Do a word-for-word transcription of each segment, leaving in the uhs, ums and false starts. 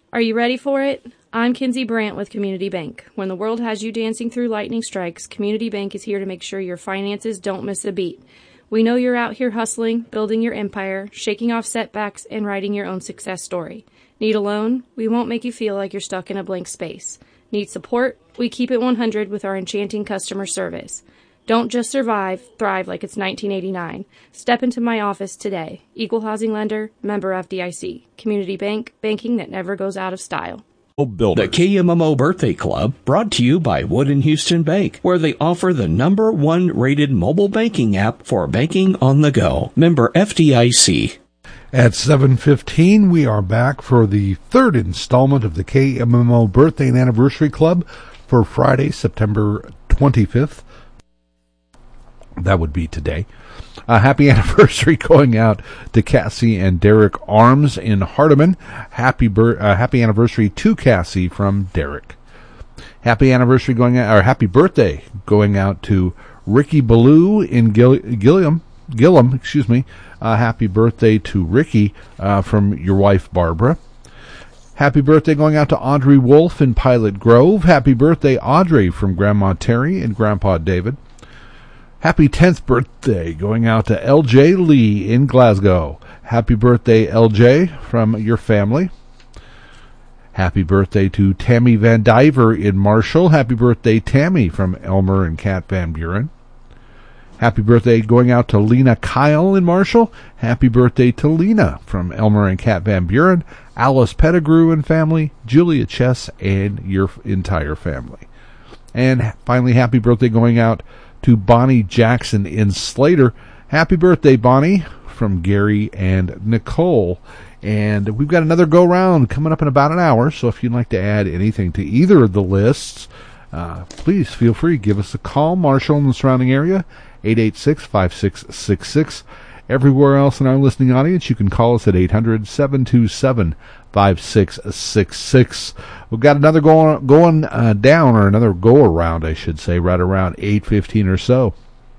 Are you ready for it? I'm Kinsey Brandt with Community Bank. When the world has you dancing through lightning strikes, Community Bank is here to make sure your finances don't miss a beat. We know you're out here hustling, building your empire, shaking off setbacks, and writing your own success story. Need a loan? We won't make you feel like you're stuck in a blank space. Need support? We keep it one hundred with our enchanting customer service. Don't just survive, thrive like it's nineteen eighty-nine. Step into my office today. Equal Housing Lender, member F D I C. Community Bank, banking that never goes out of style. Builders. The K M M O Birthday Club, brought to you by Wood and Houston Bank, where they offer the number one rated mobile banking app for banking on the go. Member F D I C. At seven fifteen, we are back for the third installment of the K M M O Birthday and Anniversary Club for Friday, September twenty-fifth. That would be today. A happy anniversary going out to Cassie and Derek Arms in Hardeman. Happy ber- uh, happy anniversary to Cassie from Derek. Happy anniversary going out, or happy birthday going out to Ricky Ballou in Gill- Gilliam. Gillum, excuse me. Uh, happy birthday to Ricky uh, from your wife Barbara. Happy birthday going out to Audrey Wolf in Pilot Grove. Happy birthday, Audrey, from Grandma Terry and Grandpa David. Happy tenth birthday going out to L J Lee in Glasgow. Happy birthday, L J, from your family. Happy birthday to Tammy Van Diver in Marshall. Happy birthday, Tammy, from Elmer and Kat Van Buren. Happy birthday going out to Lena Kyle in Marshall. Happy birthday to Lena from Elmer and Kat Van Buren. Alice Pettigrew and family. Julia Chess and your entire family. And finally, happy birthday going out to Bonnie Jackson in Slater. Happy birthday, Bonnie, from Gary and Nicole. And we've got another go-round coming up in about an hour, so if you'd like to add anything to either of the lists, uh, please feel free. Give us a call. Marshall in the surrounding area, eight eight six, five six six six. Everywhere else in our listening audience, you can call us at eight hundred, seven two seven, five six six six. We've got another going going uh, down, or another go-around, I should say, right around eight fifteen or so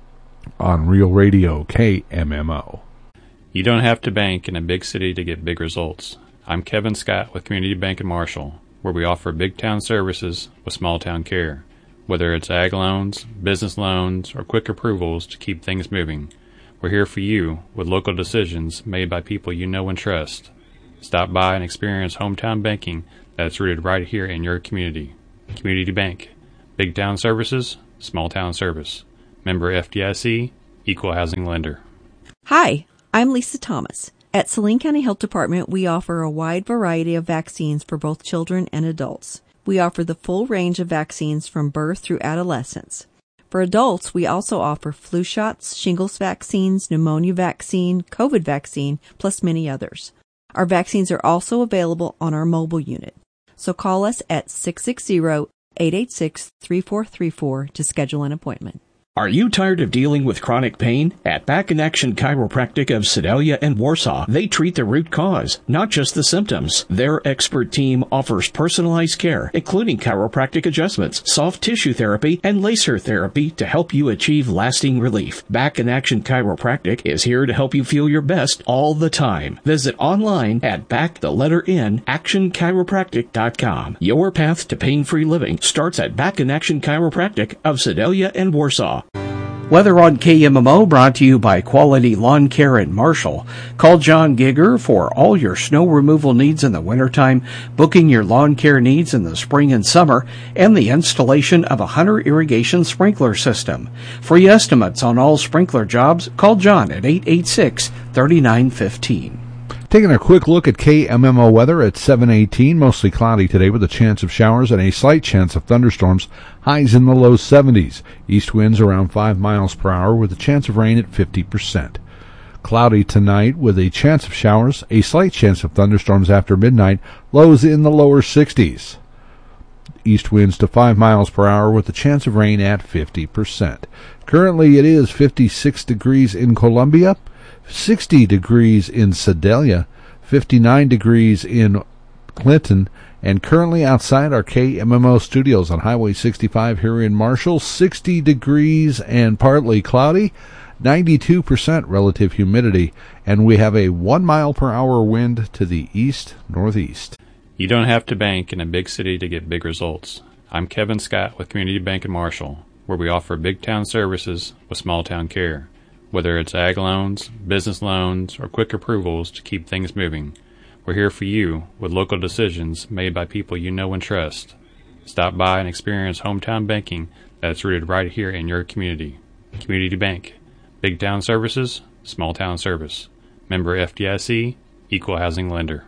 on Real Radio K M M O. You don't have to bank in a big city to get big results. I'm Kevin Scott with Community Bank in Marshall, where we offer big town services with small town care. Whether it's ag loans, business loans, or quick approvals to keep things moving, we're here for you with local decisions made by people you know and trust. Stop by and experience hometown banking that's rooted right here in your community. Community Bank. Big town services, small town service. Member F D I C, Equal Housing Lender. Hi, I'm Lisa Thomas. At Saline County Health Department, we offer a wide variety of vaccines for both children and adults. We offer the full range of vaccines from birth through adolescence. For adults, we also offer flu shots, shingles vaccines, pneumonia vaccine, COVID vaccine, plus many others. Our vaccines are also available on our mobile unit. So call us at six six zero, eight eight six, three four three four to schedule an appointment. Are you tired of dealing with chronic pain? At Back in Action Chiropractic of Sedalia and Warsaw, they treat the root cause, not just the symptoms. Their expert team offers personalized care, including chiropractic adjustments, soft tissue therapy, and laser therapy to help you achieve lasting relief. Back in Action Chiropractic is here to help you feel your best all the time. Visit online at back the letter N action chiropractic dot com. Your path to pain-free living starts at Back in Action Chiropractic of Sedalia and Warsaw. Weather on K M M O brought to you by Quality Lawn Care in Marshall. Call John Gigger for all your snow removal needs in the wintertime, booking your lawn care needs in the spring and summer, and the installation of a Hunter irrigation sprinkler system. Free estimates on all sprinkler jobs, call John at eight eight six, three nine one five. Taking a quick look at K M M O weather at seven eighteen, mostly cloudy today with a chance of showers and a slight chance of thunderstorms, highs in the low seventies. East winds around five miles per hour with a chance of rain at fifty percent. Cloudy tonight with a chance of showers, a slight chance of thunderstorms after midnight, lows in the lower sixties. East winds to five miles per hour with a chance of rain at fifty percent. Currently it is fifty-six degrees in Columbia, sixty degrees in Sedalia, fifty-nine degrees in Clinton, and currently outside our K M M O studios on Highway sixty-five here in Marshall, sixty degrees and partly cloudy, ninety-two percent relative humidity, and we have a one mile per hour wind to the east-northeast. You don't have to bank in a big city to get big results. I'm Kevin Scott with Community Bank in Marshall, where we offer big town services with small town care. Whether it's ag loans, business loans, or quick approvals to keep things moving, we're here for you with local decisions made by people you know and trust. Stop by and experience hometown banking that's rooted right here in your community. Community Bank. Big town services, small town service. Member F D I C, Equal Housing Lender.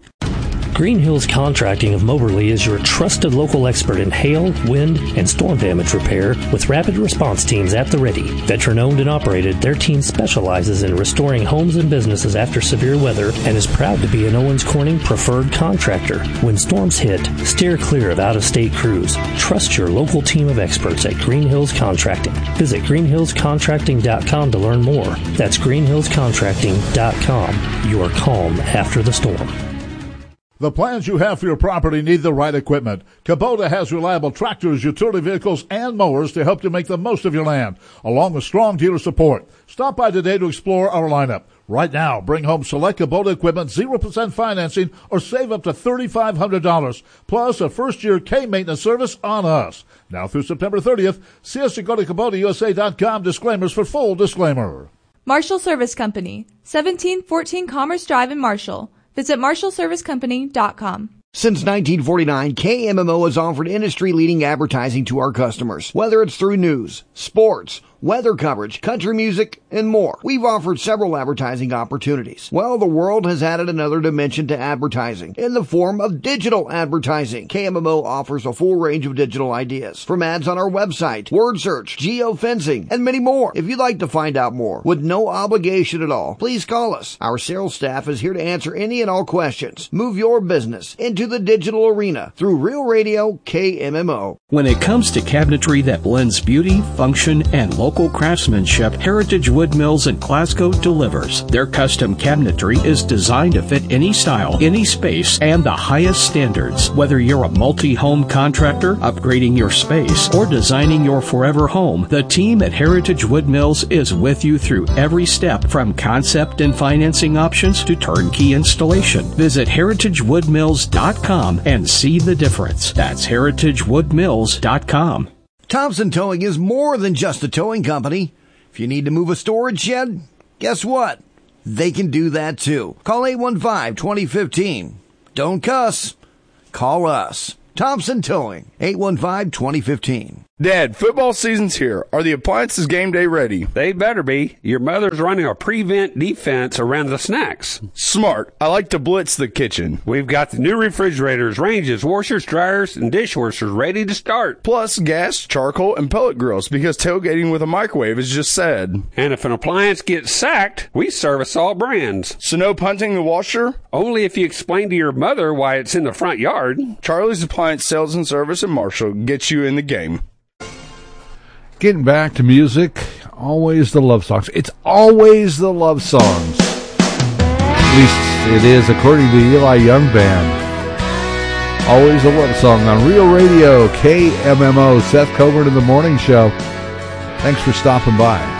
Green Hills Contracting of Moberly is your trusted local expert in hail, wind, and storm damage repair with rapid response teams at the ready. Veteran-owned and operated, their team specializes in restoring homes and businesses after severe weather and is proud to be an Owens Corning preferred contractor. When storms hit, steer clear of out-of-state crews. Trust your local team of experts at Green Hills Contracting. Visit green hills contracting dot com to learn more. That's green hills contracting dot com. Your calm after the storm. The plans you have for your property need the right equipment. Kubota has reliable tractors, utility vehicles, and mowers to help you make the most of your land, along with strong dealer support. Stop by today to explore our lineup. Right now, bring home select Kubota equipment, zero percent financing, or save up to three thousand five hundred dollars, plus a first-year K-maintenance service on us. Now through September thirtieth, see us at go to Kubota U S A dot com. Disclaimers for full disclaimer. Marshall Service Company, seventeen fourteen Commerce Drive in Marshall. Visit marshall service company dot com. Since nineteen forty-nine, K M M O has offered industry-leading advertising to our customers. Whether it's through news, sports, weather coverage, country music, and more. We've offered several advertising opportunities. Well, the world has added another dimension to advertising in the form of digital advertising. K M M O offers a full range of digital ideas, from ads on our website, word search, geofencing, and many more. If you'd like to find out more with no obligation at all, please call us. Our sales staff is here to answer any and all questions. Move your business into the digital arena through Real Radio K M M O. When it comes to cabinetry that blends beauty, function, and local craftsmanship, Heritage Wood Mills in Glasgow delivers. Their custom cabinetry is designed to fit any style, any space, and the highest standards. Whether you're a multi-home contractor, upgrading your space, or designing your forever home, the team at Heritage Wood Mills is with you through every step, from concept and financing options to turnkey installation. Visit heritage wood mills dot com and see the difference. That's heritage wood mills dot com. Thompson Towing is more than just a towing company. If you need to move a storage shed, guess what? They can do that too. Call eight one five, two zero one five. Don't cuss. Call us. Thompson Towing, eight one five, two zero one five. Dad, football season's here. Are the appliances game day ready? They better be. Your mother's running a prevent defense around the snacks. Smart. I like to blitz the kitchen. We've got the new refrigerators, ranges, washers, dryers, and dishwashers ready to start. Plus gas, charcoal, and pellet grills, because tailgating with a microwave is just sad. And if an appliance gets sacked, we service all brands. So no punting the washer? Only if you explain to your mother why it's in the front yard. Charlie's Appliance Sales and Service in Marshall gets you in the game. Getting back to music, always the love songs. It's always the love songs. At least it is according to the Eli Young Band. Always a love song on Real Radio, K M M O. Seth Coburn in the Morning Show. Thanks for stopping by.